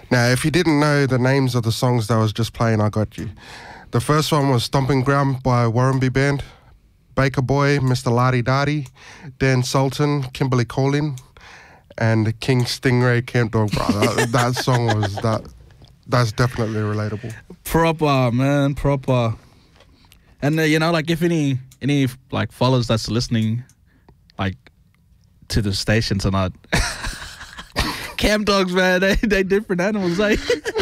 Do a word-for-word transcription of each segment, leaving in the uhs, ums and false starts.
Now, if you didn't know the names of the songs that I was just playing, I got you. The first one was Stomping Ground by Warumbi Band, Baker Boy, Mister Lardy Dardy, Dan Sultan, Kimberly Collin, and King Stingray, Camp Dog. Bro, that, that song was that. That's definitely relatable. Proper, man, proper. And uh, you know, like if any any like followers that's listening, like to the station tonight, Camp Dogs, man, they they different animals, eh?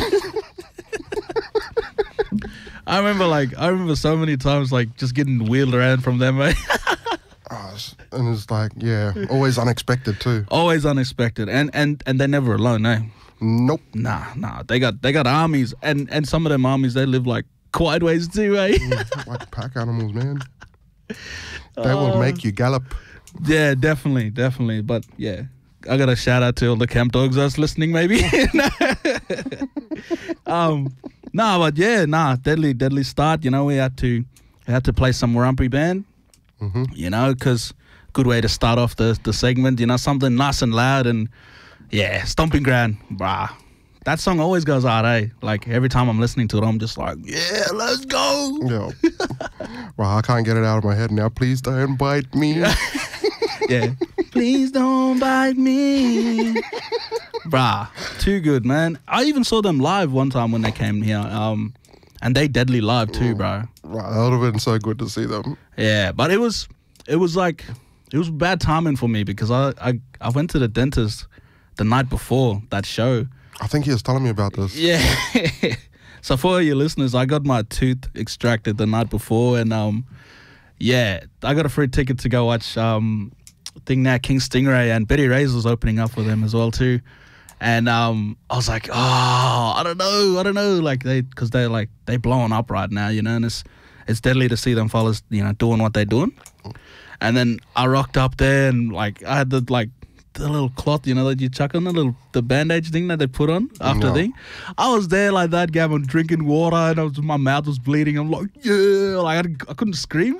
I remember like I remember so many times like just getting wheeled around from them, eh? Oh, it's- and it's like, yeah, always unexpected too. Always unexpected, and and and they're never alone, eh? Nope. Nah, nah, they got they got armies, and and some of them armies they live like quite ways too, eh? Like pack animals, man. They will make you gallop. Yeah, definitely, definitely. But yeah, I got a shout out to all the Camp Dogs that's listening, maybe. um, nah, but yeah, nah, deadly, deadly start. You know, we had to we had to play some Warumpi Band. Mm-hmm. You know, because good way to start off the the segment. You know, something nice and loud and yeah, Stomping Ground, brah. That song always goes out, eh? Like every time I'm listening to it, I'm just like, yeah, let's go. Yeah. Well, I can't get it out of my head now. Please don't bite me. Yeah. Please don't bite me. Bruh, too good, man. I even saw them live one time when they came here. Um, and they deadly live too, bro. Right, that would have been so good to see them. Yeah, but it was it was like it was bad timing for me because I, I, I went to the dentist the night before that show. I think he was telling me about this. Yeah. So for your listeners, I got my tooth extracted the night before, and um, yeah, I got a free ticket to go watch um, thing now, King Stingray, and Betty Ray's was opening up with them as well too, and um, I was like, oh, I don't know, I don't know, like they, because they're like they blowing up right now, you know, and it's it's deadly to see them fellas, you know, doing what they're doing, and then I rocked up there and like I had the like. The little cloth, you know, that you chuck on the little the bandage thing that they put on after No. thing. I was there like that, Gavin, drinking water, and I was, my mouth was bleeding. I'm like, yeah, like I, I couldn't scream,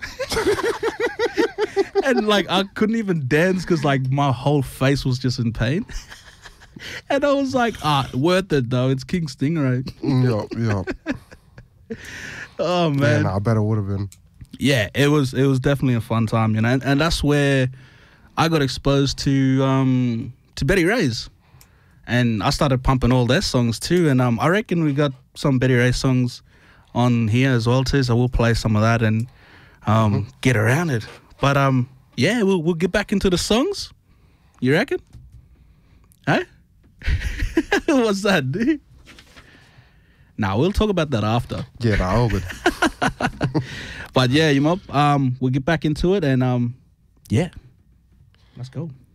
and like I couldn't even dance because like my whole face was just in pain. And I was like, ah, worth it though. It's King Stingray. Yeah, yeah. Oh Man, man, I bet it would have been. yeah, it was it was definitely a fun time, you know, and, and that's where I got exposed to um, to Betty Ray's, and I started pumping all their songs too. And um, I reckon we got some Betty Ray songs on here as well too. So we'll play some of that and um, mm-hmm. get around it. But um, yeah, we'll we'll get back into the songs. You reckon? Hey, what's that, dude? Nah, we'll talk about that after. Yeah, no, all good. But yeah, you know, um, we'll get back into it and um, yeah. Let's go.